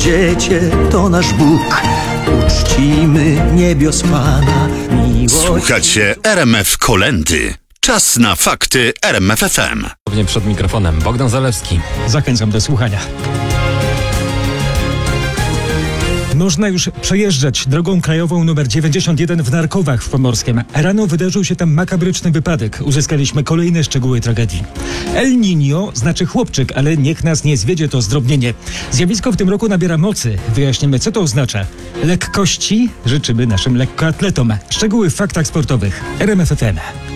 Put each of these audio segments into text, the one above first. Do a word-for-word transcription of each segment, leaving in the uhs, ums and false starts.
świecie to nasz Bóg. Uczcimy niebios Pana miłość. Słuchacie R M F Kolędy. Czas na fakty R M F F M. Przed mikrofonem Bogdan Zalewski. Zachęcam do słuchania. Można już przejeżdżać drogą krajową numer dziewięćdziesiąt jeden w Narkowach w Pomorskiem. Rano wydarzył się tam makabryczny wypadek. Uzyskaliśmy kolejne szczegóły tragedii. El Niño znaczy chłopczyk, ale niech nas nie zwiedzie to zdrobnienie. Zjawisko w tym roku nabiera mocy. Wyjaśnimy, co to oznacza. Lekkości życzymy naszym lekkoatletom. Szczegóły w faktach sportowych. R M F F M.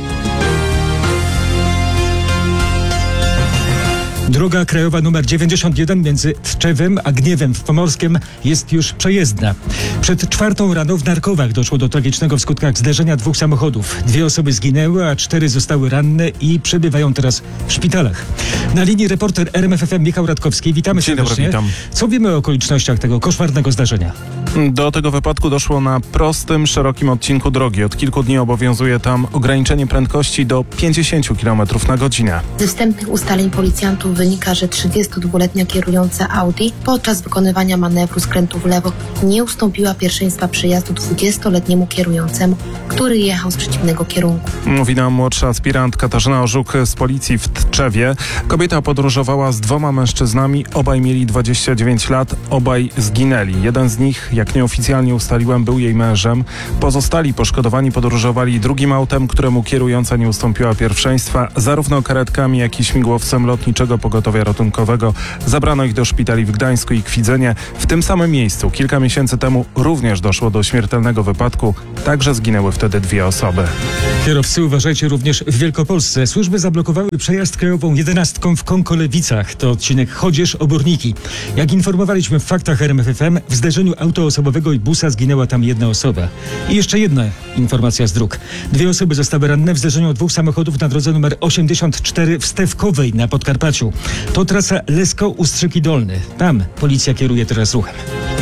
Droga krajowa numer dziewięćdziesiąt jeden między Tczewem a Gniewem w Pomorskiem jest już przejezdna. Przed czwartą rano w Narkowach doszło do tragicznego w skutkach zderzenia dwóch samochodów. Dwie osoby zginęły, a cztery zostały ranne i przebywają teraz w szpitalach. Na linii reporter R M F F M Michał Radkowski. Witamy Dzień serdecznie. dobry, witam. Co wiemy o okolicznościach tego koszmarnego zdarzenia? Do tego wypadku doszło na prostym, szerokim odcinku drogi. Od kilku dni obowiązuje tam ograniczenie prędkości do pięćdziesiąt kilometrów na godzinę. Ze wstępnych ustaleń policjantów wynika, że trzydziestodwuletnia kierująca Audi podczas wykonywania manewru skrętu w lewo nie ustąpiła pierwszeństwa przejazdu dwudziestoletniemu kierującemu, który jechał z przeciwnego kierunku. Mówi nam młodsza aspirant Katarzyna Orzuk z policji w Tczewie. Kobieta podróżowała z dwoma mężczyznami, obaj mieli dwadzieścia dziewięć lat, obaj zginęli. Jeden z nich, jak nieoficjalnie ustaliłem, był jej mężem. Pozostali poszkodowani podróżowali drugim autem, któremu kierująca nie ustąpiła pierwszeństwa. Zarówno karetkami, jak i śmigłowcem lotniczego pogotowia ratunkowego. Zabrano ich do szpitali w Gdańsku i Kwidzenie. W tym samym miejscu kilka miesięcy temu również doszło do śmiertelnego wypadku. Także zginęły wtedy dwie osoby. Kierowcy, uważajcie, również w Wielkopolsce. Służby zablokowały przejazd krajową jedenastką w Konkolewicach. To odcinek Chodzież-Oborniki. Jak informowaliśmy w faktach R M F F M, w zderzeniu auto osobowego i busa zginęła tam jedna osoba. I jeszcze jedna informacja z dróg. Dwie osoby zostały ranne w zderzeniu dwóch samochodów na drodze numer osiemdziesiąt cztery w Stewkowej na Podkarpaciu. To trasa Lesko-Ustrzyki Dolny. Tam policja kieruje teraz ruchem.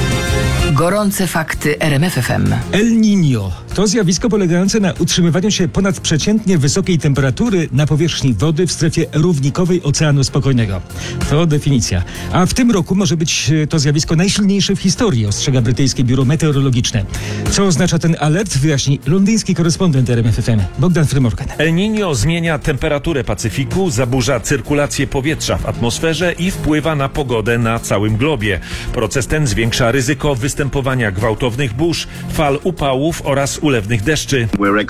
Gorące fakty R M F F M. El Niño to zjawisko polegające na utrzymywaniu się ponadprzeciętnie wysokiej temperatury na powierzchni wody w strefie równikowej Oceanu Spokojnego. To definicja. A w tym roku może być to zjawisko najsilniejsze w historii, ostrzega brytyjskie biuro meteorologiczne. Co oznacza ten alert, wyjaśni londyński korespondent R M F F M Bogdan Frymorgan. El Niño zmienia temperaturę Pacyfiku, zaburza cyrkulację powietrza w atmosferze i wpływa na pogodę na całym globie. Proces ten zwiększa ryzyko występowania gwałtownych burz, fal upałów oraz ulewnych deszczy.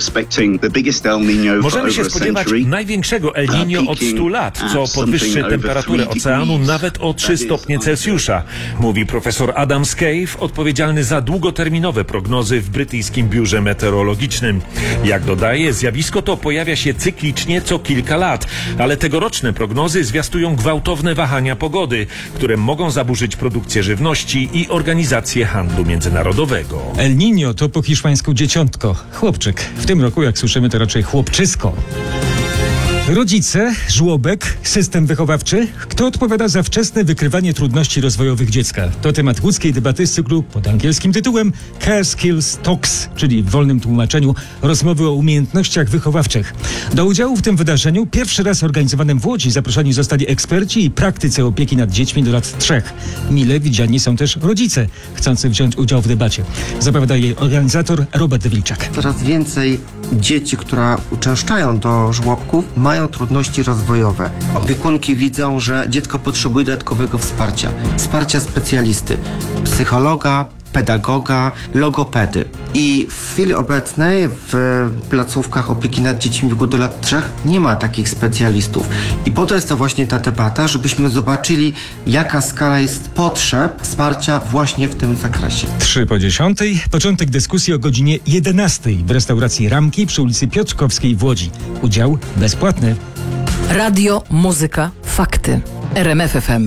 Możemy się spodziewać największego El Niño od stu lat, co podwyższy temperaturę oceanu nawet o trzy stopnie Celsjusza, mówi profesor Adam Scaife, odpowiedzialny za długoterminowe prognozy w brytyjskim biurze meteorologicznym. Jak dodaje, zjawisko to pojawia się cyklicznie co kilka lat, ale tegoroczne prognozy zwiastują gwałtowne wahania pogody, które mogą zaburzyć produkcję żywności i organizację handlu międzynarodowego. El Niño to po hiszpańsku dzieciątko, chłopczyk. W tym roku, jak słyszymy, to raczej chłopczysko. Rodzice, żłobek, system wychowawczy. Kto odpowiada za wczesne wykrywanie trudności rozwojowych dziecka? To temat łódzkiej debaty z cyklu pod angielskim tytułem Care Skills Talks, czyli w wolnym tłumaczeniu rozmowy o umiejętnościach wychowawczych. Do udziału w tym wydarzeniu pierwszy raz organizowanym w Łodzi zaproszeni zostali eksperci i praktycy opieki nad dziećmi do lat trzech. Mile widziani są też rodzice, chcący wziąć udział w debacie. Zapowiada jej organizator Robert Wilczak. Coraz więcej dzieci, które uczęszczają do żłobków, mają trudności rozwojowe. Opiekunki widzą, że dziecko potrzebuje dodatkowego wsparcia. Wsparcia specjalisty, psychologa, pedagoga, logopedy. I w chwili obecnej w placówkach opieki nad dziećmi w wieku do lat trzech nie ma takich specjalistów. I po to jest to właśnie ta debata, żebyśmy zobaczyli, jaka skala jest potrzeb wsparcia właśnie w tym zakresie. Trzy po dziesiątej. Początek dyskusji o godzinie jedenastej w restauracji Ramki przy ulicy Piotrkowskiej w Łodzi. Udział bezpłatny. Radio, muzyka, fakty. R M F F M.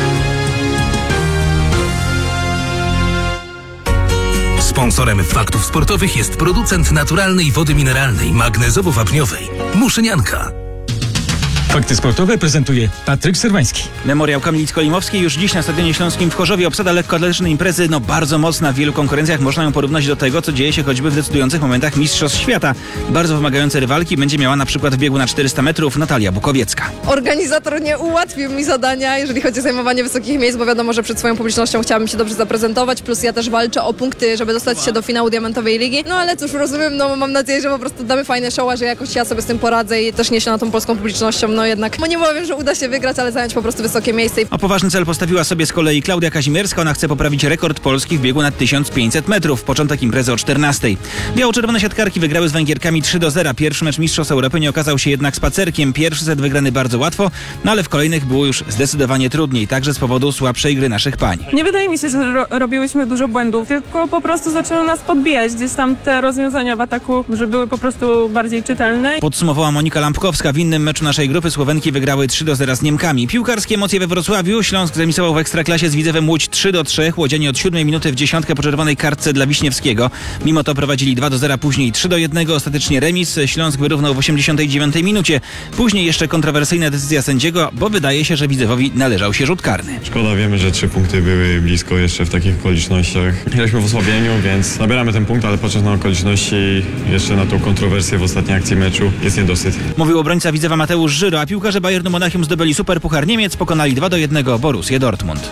Sponsorem faktów sportowych jest producent naturalnej wody mineralnej magnezowo-wapniowej Muszynianka. Fakty sportowe prezentuje Patryk Serwański. Memoriał Kamilic-Kolimowski już dziś na Stadionie Śląskim w Chorzowie. Obsada lekkoatletycznej imprezy, no bardzo mocna w wielu konkurencjach. Można ją porównać do tego, co dzieje się choćby w decydujących momentach Mistrzostw Świata. Bardzo wymagające rywalki będzie miała na przykład w biegu na czterysta metrów Natalia Bukowiecka. Organizator nie ułatwił mi zadania, jeżeli chodzi o zajmowanie wysokich miejsc, bo wiadomo, że przed swoją publicznością chciałabym się dobrze zaprezentować, plus ja też walczę o punkty, żeby dostać się do finału Diamentowej Ligi. No ale cóż, rozumiem, no mam nadzieję, że po prostu damy fajne show, a że jakoś ja sobie z tym poradzę i też niesie na tą polską publicznością, no jednak, no nie powiem, że uda się wygrać, ale zająć po prostu wysokie miejsce. O poważny cel postawiła sobie z kolei Klaudia Kazimierska. Ona chce poprawić rekord Polski w biegu na tysiąc pięćset metrów. Początek imprezy o czternastej. Biało-czerwone siatkarki wygrały z Węgierkami trzy do zera. Pierwszy mecz Mistrzostw Europy nie okazał się jednak spacerkiem. Pierwszy set wygrany bardzo łatwo, no ale w kolejnych było już zdecydowanie trudniej, także z powodu słabszej gry naszych pań. Nie wydaje mi się, że ro- robiłyśmy dużo błędów, tylko po prostu zaczęły nas podbijać. Gdzieś tam te rozwiązania w ataku, że były po prostu bardziej czytelne. Podsumowała Monika Lampkowska. W innym meczu naszej grupy Słowenki wygrały trzy do zera z Niemkami. Piłkarskie emocje we Wrocławiu. Śląsk zremisował w Ekstraklasie z Widzewem Łódź trzy do trzech. Łodzianie od siódmej minuty w dziesiątkę po czerwonej kartce dla Wiśniewskiego. Mimo to prowadzili dwa do zera, później trzy do jednego. Ostatecznie remis. Śląsk wyrównał w osiemdziesiątej dziewiątej minucie. Później jeszcze kontrowersyjna decyzja sędziego, bo wydaje się, że Widzewowi należał się rzut karny. Szkoda, wiemy, że trzy punkty były blisko jeszcze w takich okolicznościach. Jesteśmy w osłabieniu, więc nabieramy ten punkt, ale patrząc na okoliczności, jeszcze na tą kontrowersję w ostatniej akcji meczu, jest niedosyt. Mówił obrońca Widzewa Mateusz Żyro, a piłkarze Bayernu Monachium zdobyli Superpuchar Niemiec, pokonali dwa do jednego Borussię Dortmund.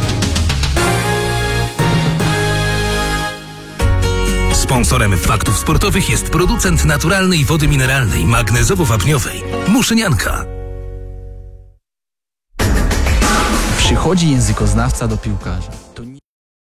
Sponsorem faktów sportowych jest producent naturalnej wody mineralnej magnezowo-wapniowej Muszynianka. Przychodzi językoznawca do piłkarza.